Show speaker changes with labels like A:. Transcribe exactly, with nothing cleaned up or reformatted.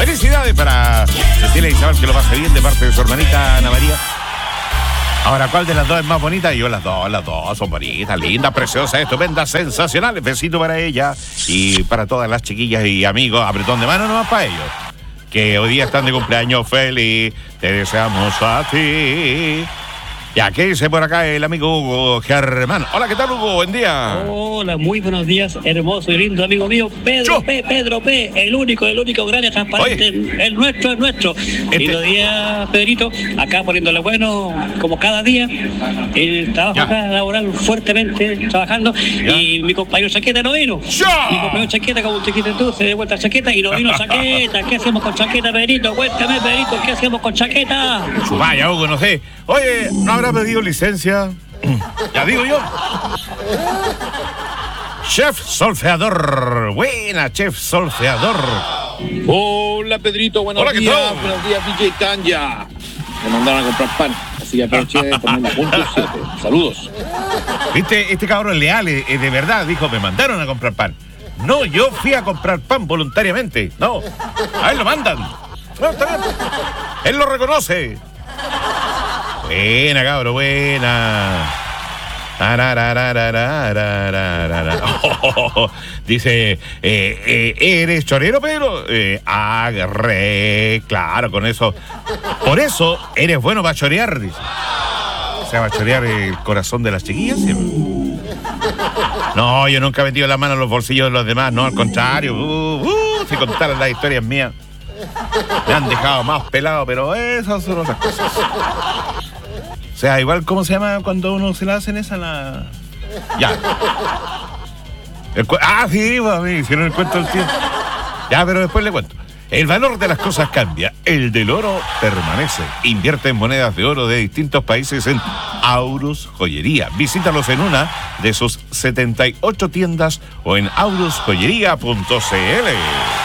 A: Felicidades para Cecilia Isabel, que lo pase bien de parte de su hermanita Ana María. Ahora, ¿cuál de las dos es más bonita? Yo las dos, las dos son bonitas, lindas, preciosas, estupendas, sensacionales. Besito para ella y para todas las chiquillas y amigos. Apretón de mano nomás para ellos, que hoy día están de cumpleaños. Feliz, te deseamos a ti. Ya, ¿qué dice por acá el amigo Hugo Germán? Hola, ¿qué tal, Hugo? Buen día.
B: Hola, muy buenos días, hermoso y lindo amigo mío, Pedro
A: Yo.
B: P, Pedro P, el único, el único grande transparente,
A: Oye.
B: el nuestro, el nuestro.
A: Este-
B: Y los días, Pedrito, acá poniéndole bueno, como cada día, el trabajo
A: Ya.
B: acá laboral fuertemente, trabajando,
A: Ya.
B: y mi compañero Chaqueta no vino.
A: Ya.
B: Mi compañero Chaqueta, como un chiquito tú, se dio vuelta a Chaqueta y no vino Chaqueta. ¿Qué hacemos con Chaqueta, Pedrito? Cuéntame, Pedrito, ¿qué hacemos con Chaqueta?
A: Vaya, Hugo, no sé. Oye, ¿no habrá pedido licencia? Ya digo yo. Chef solfeador. Buena, chef solfeador.
C: Hola Pedrito, buenos
A: Hola, ¿qué
C: días.
A: tal?
C: Buenos días, D J Tanya. Me mandaron a comprar pan, así que aproveché de ponerme a punto siete. Saludos.
A: Viste, este cabrón es leal, es, es de verdad. Dijo, me mandaron a comprar pan. No, yo fui a comprar pan voluntariamente. No, a él lo mandan. No, está bien. Él lo reconoce. Buena, cabrón, buena. Tarararararararara. Oh, dice, eh, eh, ¿eres chorero, Pedro? Eh, ah, re, claro, con eso. Por eso eres bueno para chorear, dice. O sea, para chorear el corazón de las chiquillas, ¿sí? No, yo nunca he metido la mano en los bolsillos de los demás, no, al contrario. Uh, uh, si contaran las historias mías, me han dejado más pelado, pero esas son otras cosas. O sea, igual, ¿cómo se llama cuando uno se la hacen esa? La... Ya. El cu... Ah, sí, pues, a mí hicieron el cuento del tío. Ya, pero después le cuento. El valor de las cosas cambia, el del oro permanece. Invierte en monedas de oro de distintos países en Aurus Joyería. Visítalos en una de sus setenta y ocho tiendas o en aurus joyería punto c l.